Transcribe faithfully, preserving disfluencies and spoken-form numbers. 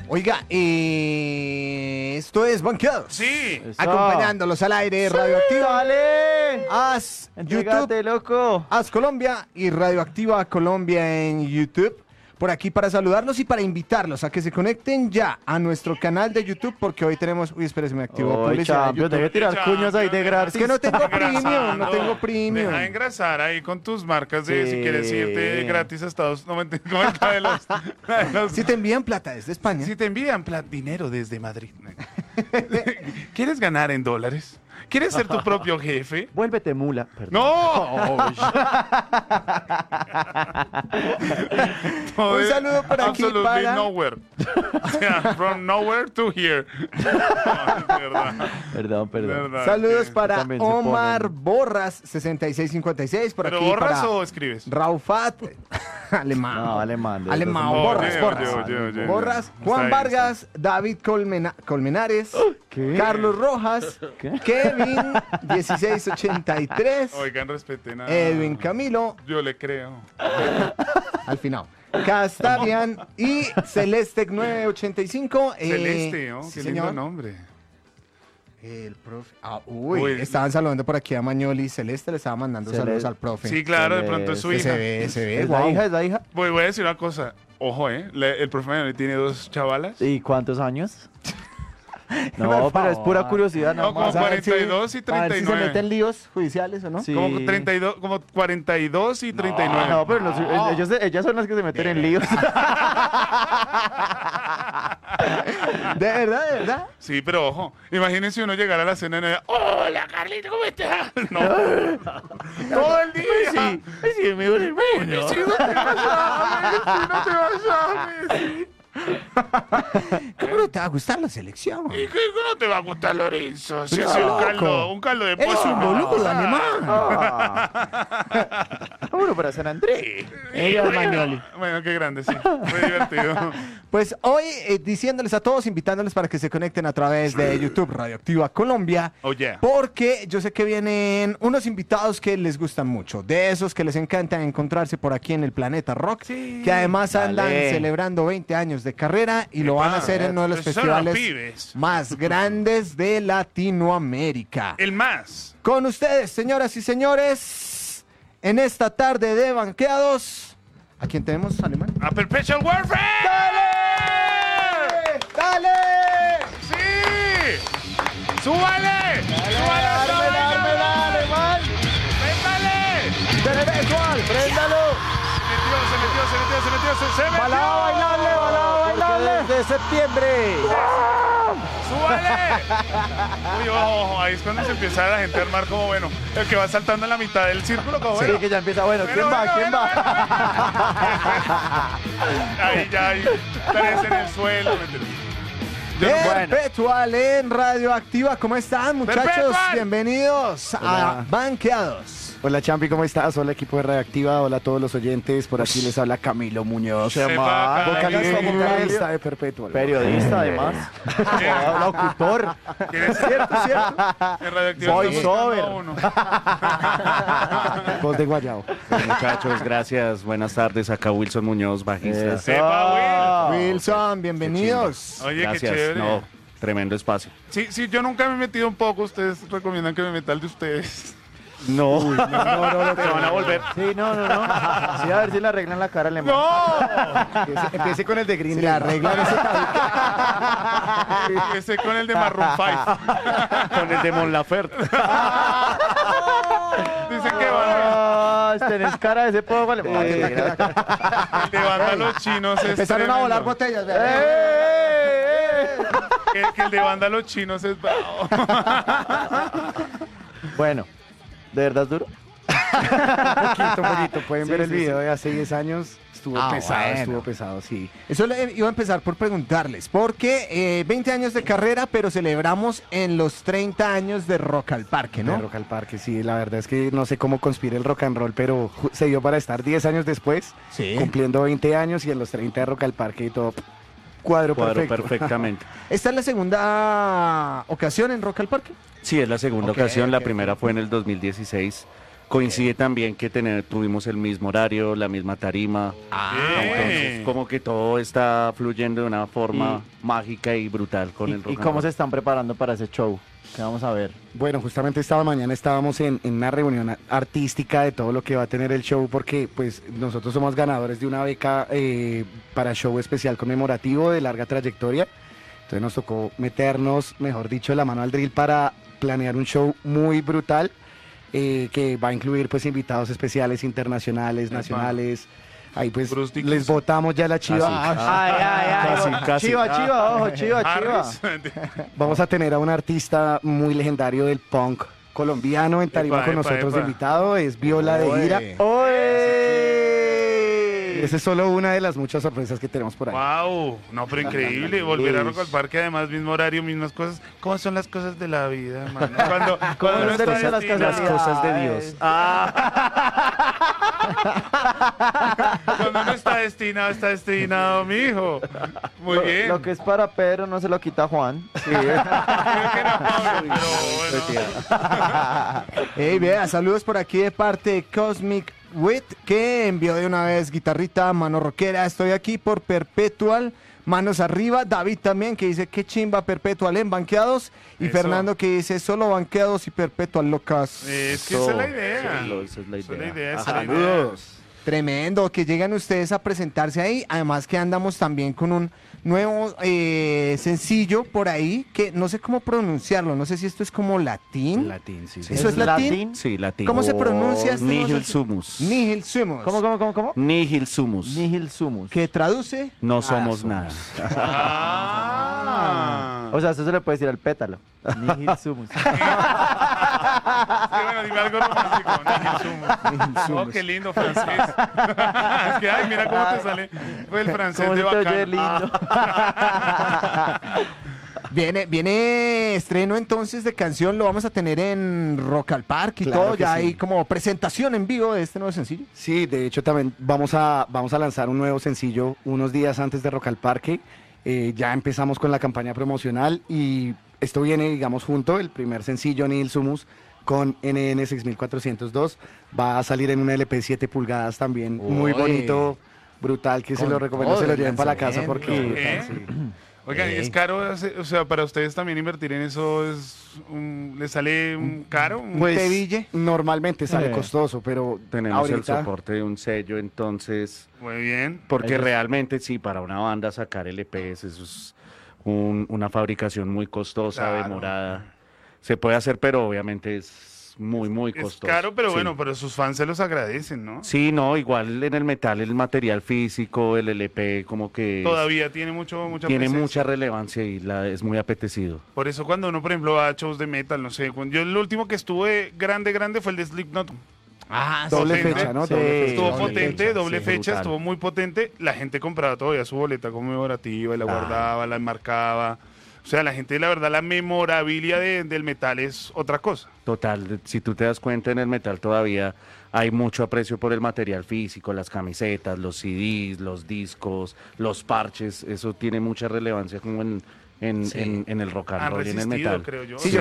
Oiga, eh, esto es Banqueados. Sí. Eso. Acompañándolos al aire, Radioactiva. ¡Dale! Haz Entrégate, YouTube, loco. Haz Colombia y Radioactiva Colombia en YouTube. Por aquí para saludarlos y para invitarlos a que se conecten ya a nuestro canal de YouTube, porque hoy tenemos... Uy, espérese, me activo Oye, publicidad de champion, YouTube. deje tirar cuños ahí de gratis. Es que no tengo premium, no Engrasando. tengo premium. Deja de engrasar ahí con tus marcas de Sí. si quieres irte gratis a Estados Unidos. No, ¿cómo es la de los, la de los- Si te envían plata desde España. Si te envían pla- dinero desde Madrid. ¿Quieres ganar en dólares? ¿Quieres ser tu propio jefe? Vuélvete mula. Perdón. ¡No! Un saludo por aquí Absolutely para- nowhere. O sea, from nowhere to here. No, es verdad. Perdón, es perdón. verdad Saludos que- para también se Omar ponen. Borras sesenta y seis cincuenta y seis. Por ¿Pero aquí borras para o escribes? Raufat. Alemán. No, alemán, de Alemán. esos- Borras, Oye, borras. oye, oye, oye. Borras. Está Juan bien, Vargas, David Colmena- Colmenares, ¿Qué? Carlos Rojas, ¿Qué? Kevin dieciséis ochenta y tres, Oigan, respeten a... Edwin Camilo, Yo le creo. al final. Castavian y Celeste nueve ochenta y cinco. eh, Celeste, ¿no? sí, Qué lindo señor. nombre. El profe. Ah, uy, Uy. estaban saludando por aquí a Mañoli. Celeste le estaba mandando Celeste. saludos al profe. Sí, claro, de pronto es su Que hija. se ve, se ve. ¿Es la guau. hija? ¿Es la hija? Voy, voy a decir una cosa. Ojo, ¿eh? Le- el profe Manuel tiene dos chavalas. ¿Y cuántos años? Por No, pero es favor. pura curiosidad. No, nada como más. A ver si- cuarenta y dos y a ver treinta y si se nueve. meten líos judiciales o no. Sí. Como treinta y dos, como cuarenta y dos y treinta y nueve. No, pero los- ellos, ellas son las que se meten en líos. De verdad, de verdad. Sí, pero ojo, imagínense uno llegar a la cena y no diga, hola Carlito, ¿cómo estás? No. Todo el día. Sí, sí, me duele el puño. Si no te vas a ver, si no te vas a ver. ¿Cómo no te va a gustar la selección? ¿Y qué no te va a gustar Lorenzo? Si Pero es un loco. caldo, un caldo de Eres pollo. un boludo, alemán. Vámonos para San Andrés. Ella es Magnoli. Bueno, qué grande, sí. Fue divertido. Pues hoy eh, diciéndoles a todos, invitándoles para que se conecten a través de YouTube Radioactiva Colombia. Oh, yeah. Porque yo sé que vienen unos invitados que les gustan mucho, de esos que les encanta encontrarse por aquí en el Planeta Rock, Sí. que además andan Dale. celebrando veinte años de carrera y lo van a hacer en uno de los Esos son los festivales pibes. más grandes de Latinoamérica. El más. Con ustedes, señoras y señores, en esta tarde de banqueados, ¿a quién tenemos, Alemán? A Perpetual Warfare. ¡Dale! ¡Sí! ¡Súbale! ¡Súbale a esta vaina! Alemán! ¡Véndale! ¡Televirtual, préndalo! Se metió, se metió, se metió, se metió, se, se metió. ¡Balada bailable, balada bailable! Desde septiembre. ¡Súbale! Uy, ojo, ojo, ahí es cuando se empieza la gente a armar como, bueno, el que va saltando en la mitad del círculo, como, bueno. Sí, que ya empieza. Bueno, ¿quién Bueno, va? bueno, ¿Quién bueno, va? Ahí ya hay tres en el suelo. ¿me entiendes? Yo no- Perpetual en Radioactiva, ¿cómo están, muchachos? Perpetual. Bienvenidos a Hola. Banqueados. Hola Champi, ¿cómo estás? Hola equipo de Radioactiva, hola a todos los oyentes. Por aquí les habla Camilo Muñoz, Sepa, vocalista y Camilo. guitarrista de Perpetual. Periodista, además. Locutor. ¿Quieres cierto, cierto? En Radioactiva Voice estamos over. buscando a uno. Voz de Guayabo. Muchachos, gracias. Buenas tardes. Acá Wilson Muñoz, bajista. Eso. Sepa, Wilson, bienvenidos. Oye, Gracias. qué chévere. No, tremendo espacio. Sí, sí, yo nunca me he metido un poco. Ustedes recomiendan que me meta el de ustedes. No. No, no, no, Te van a volver. Sí, no, no, no. Sí, a ver si le arreglan la cara al alemán. ¡No! Empiece, empiece con el de Green Si Day. la arreglan ese Ese con el de Maroon cinco. Con el de Mon Laferte. Dicen que van a... Ah, tenés cara de ese poco alemán. El de banda Los Chinos es Empezaron a volar tremendo. botellas, ¡Eh, ¿verdad? eh, eh! Que, que el de banda Los Chinos es bravo. Bueno, ¿de verdad es duro? Poquito, poquito. Pueden Sí, ver el sí, video de hace diez años. Estuvo Ah, pesado, bueno. estuvo pesado, sí. Eso le iba a empezar por preguntarles, porque eh, veinte años de carrera, pero celebramos en los treinta años de Rock al Parque, De ¿no? Rock al Parque, sí. La verdad es que no sé cómo conspira el rock and roll, pero ju- se dio para estar diez años después, Sí. cumpliendo veinte años y en los treinta de Rock al Parque y todo. Cuadro, Cuadro perfecto. perfectamente. ¿Esta es la segunda ocasión en Rock al Parque? Sí, es la segunda Ok, ocasión. La ok, primera ok. fue en el dos mil dieciséis Coincide también que tener, tuvimos el mismo horario, la misma tarima. Entonces, Bien. como que todo está fluyendo de una forma mágica y brutal con el ¿Y, rock y and cómo roll. se están preparando para ese show? ¿Qué vamos a ver? Bueno, justamente esta mañana estábamos en, en una reunión a- artística de todo lo que va a tener el show porque pues nosotros somos ganadores de una beca eh, para show especial conmemorativo de larga trayectoria. Entonces nos tocó meternos, mejor dicho, la mano al drill para planear un show muy brutal eh, que va a incluir pues invitados especiales internacionales, nacionales. Ahí pues Bruce Dickinson. les votamos ya la chiva. Ah, Ay, ay, ay. Casi, ojo. casi. Chiva, chiva, ojo, chiva, chiva. Harris. Vamos a tener a un artista muy legendario del punk colombiano en tarima Epa, con epa, nosotros epa. de invitado, es Viola de Ira. ¡Oye! Esa es solo una de las muchas sorpresas que tenemos por ahí. Wow, no, pero increíble. Volver a Rock al Parque, además, mismo horario, mismas cosas. ¿Cómo son las cosas de la vida, hermano? Cuando, cuando uno se está dicen las destinado- Las cosas de Dios. Cuando uno está destinado, está destinado, mijo. Muy Lo- bien. Lo que es para Pedro no se lo quita Juan. Sí. Creo que era Pablo, pero bueno. Hey, vea, saludos por aquí de parte de Cosmic Wit, que envió de una vez guitarrita, mano rockera. Estoy aquí por Perpetual, manos arriba. David también, que dice que chimba Perpetual en banqueados. Y Eso. Fernando, que dice solo banqueados y Perpetual locas. Es que esa es la idea. Sí, lo- esa es la Esa es la idea. idea, esa Ajá. es la idea. Saludos. Tremendo, que llegan ustedes a presentarse ahí. Además que andamos también con un nuevo eh, sencillo por ahí, que no sé cómo pronunciarlo. No sé si esto es como latín. Latín, sí. ¿Eso es latín? Sí, latín. ¿Cómo se pronuncia este nuevo Nihil sencillo? sumus. Nihil sumus. ¿Cómo, cómo, cómo, cómo? Nihil sumus. Nihil sumus. Que traduce. No somos nada. Ah. O sea, eso se le puede decir al pétalo. Nihil sumus. Sí, bueno, dime algo romántico. Nihil sumus. Oh, qué lindo francés. Es que, ay, mira cómo te sale. Fue el francés ¿Cómo de se te oye bacán. lindo? Viene, viene estreno entonces de canción, lo vamos a tener en Rock al Parque y Claro todo. que Ya sí. hay como presentación en vivo de este nuevo sencillo. Sí, de hecho también vamos a, vamos a lanzar un nuevo sencillo unos días antes de Rock al Parque. Eh, ya empezamos con la campaña promocional y esto viene, digamos, junto, el primer sencillo, Nihil Sumus, con N N seis mil cuatrocientos dos. Va a salir en un L P siete pulgadas también, muy Uy. bonito, brutal, que se Con lo recomiendo, todo se lo el lleven para la casa porque... lanzamiento. brutal, sí. Oigan, Ey. ¿es caro? hacer- O sea, para ustedes también invertir en eso es un, ¿les sale un caro? Un- Pues Teville. normalmente sale Eh. costoso, pero Tenemos ahorita... el soporte de un sello, entonces, Muy bien. porque Ellos- realmente sí, para una banda sacar L Ps, eso es un- una fabricación muy costosa, Claro. demorada. Se puede hacer, pero obviamente es muy, muy Es costoso. caro, pero Sí. bueno, pero sus fans se los agradecen, ¿no? Sí, no, igual en el metal, el material físico, el L P, como que es- Todavía tiene mucho, mucha tiene presencia. mucha relevancia y la, es muy apetecido. Por eso cuando uno, por ejemplo, va a shows de metal, no sé, cuando yo el último que estuve grande, grande fue el de Slipknot. Ah, Doble potente. fecha, ¿no? Sí, Doble fecha. Estuvo doble potente, fecha, doble sí, fecha, brutal. estuvo muy potente. La gente compraba todavía su boleta conmemorativa y la Ah. guardaba, la enmarcaba. O sea, la gente, la verdad, la memorabilia de- del metal es otra cosa. Total, de- si tú te das cuenta en el metal todavía hay mucho aprecio por el material físico, las camisetas, los C Ds, los discos, los parches, eso tiene mucha relevancia como en, en, Sí. en, en el rock and Han roll y en el resistido, metal. creo yo. Sí, O sea,